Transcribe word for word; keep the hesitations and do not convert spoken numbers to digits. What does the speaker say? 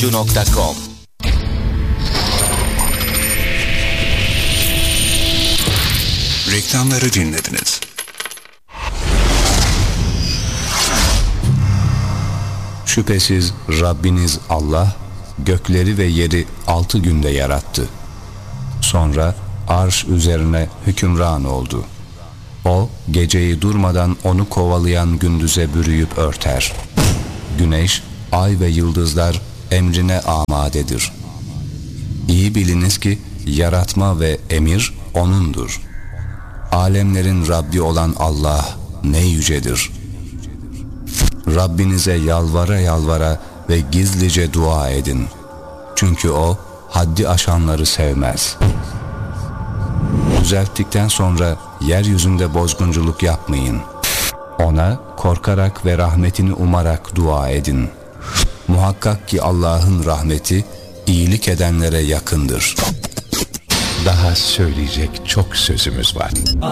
radyo nokta com. Reklamları dinlediniz. Şüphesiz Rabbiniz Allah gökleri ve yeri altı günde yarattı. Sonra arş üzerine hükümran oldu. O geceyi durmadan onu kovalayan gündüze bürüyüp örter. Güneş, ay ve yıldızlar emrine amadedir. İyi biliniz ki yaratma ve emir O'nundur. Alemlerin Rabbi olan Allah ne yücedir. Rabbinize yalvara yalvara ve gizlice dua edin. Çünkü O haddi aşanları sevmez. Düzelttikten sonra yeryüzünde bozgunculuk yapmayın. Ona korkarak ve rahmetini umarak dua edin. Muhakkak ki Allah'ın rahmeti iyilik edenlere yakındır. Daha söyleyecek çok sözümüz var.